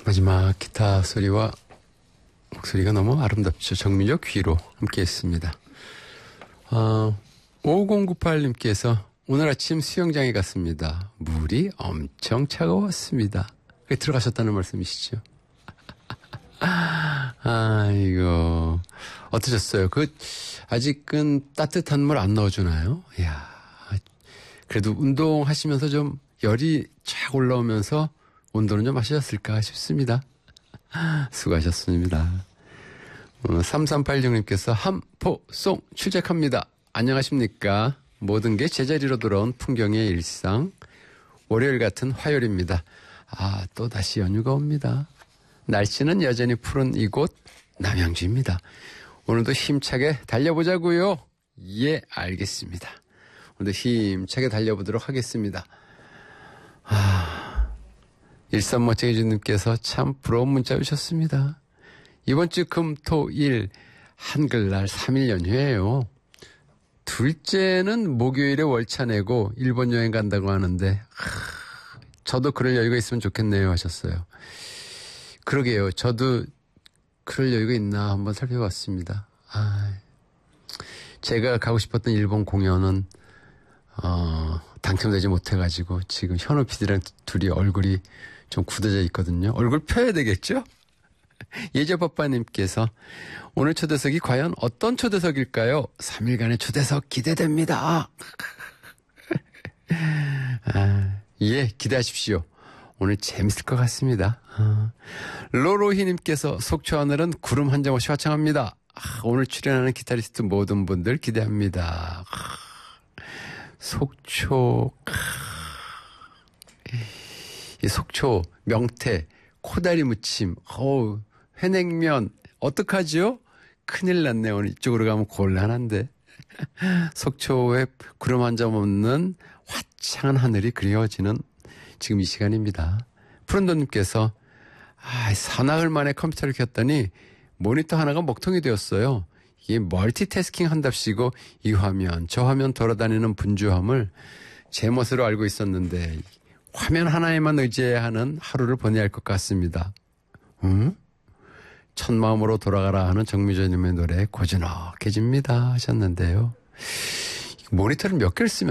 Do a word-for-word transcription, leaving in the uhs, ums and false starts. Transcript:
마지막 기타 소리와 목소리가 너무 아름답죠. 정민조 귀로 함께했습니다. 어, 오공구팔님께서 오늘 아침 수영장에 갔습니다. 물이 엄청 차가웠습니다. 들어가셨다는 말씀이시죠? 아이고 어떠셨어요? 그 아직은 따뜻한 물 안 넣어주나요? 이야, 그래도 운동하시면서 좀 열이 쫙 올라오면서 온도는 좀 하셨을까 싶습니다. 수고하셨습니다. 어, 삼삼팔육님께서 함포송 출첵합니다. 안녕하십니까? 모든 게 제자리로 돌아온 풍경의 일상. 월요일 같은 화요일입니다. 아, 또 다시 연휴가 옵니다. 날씨는 여전히 푸른 이곳 남양주입니다. 오늘도 힘차게 달려보자고요. 예, 알겠습니다. 오늘도 힘차게 달려보도록 하겠습니다. 아, 일삼모쟁이주님께서 참 부러운 문자 주셨습니다. 이번 주 금, 토, 일 한글날 삼 일 연휴예요. 둘째는 목요일에 월차 내고 일본 여행 간다고 하는데 하, 저도 그럴 여유가 있으면 좋겠네요 하셨어요. 그러게요. 저도 그럴 여유가 있나 한번 살펴봤습니다. 아, 제가 가고 싶었던 일본 공연은 어, 당첨되지 못해가지고 지금 현우 피디랑 둘이 얼굴이 좀 굳어져 있거든요. 얼굴 펴야 되겠죠? 예저빠빠님께서 오늘 초대석이 과연 어떤 초대석일까요? 삼 일간의 초대석 기대됩니다. 아, 예, 기대하십시오. 오늘 재밌을 것 같습니다. 아, 로로히님께서 속초 하늘은 구름 한 점 없이 화창합니다. 아, 오늘 출연하는 기타리스트 모든 분들 기대합니다. 아, 속초, 이 속초, 명태, 코다리 무침, 어우, 회냉면, 어떡하죠? 큰일 났네. 오늘 이쪽으로 가면 곤란한데. 속초에 구름 한 점 없는 화창한 하늘이 그려지는 지금 이 시간입니다. 푸른돈님께서 아, 사나흘 만에 컴퓨터를 켰더니 모니터 하나가 먹통이 되었어요. 이게 멀티태스킹 한답시고 이 화면 저 화면 돌아다니는 분주함을 제 멋으로 알고 있었는데 화면 하나에만 의지해야 하는 하루를 보내야 할 것 같습니다. 응? 첫 마음으로 돌아가라 하는 정미조님의 노래 고즈넉해집니다 하셨는데요. 모니터를 몇 개를 쓰면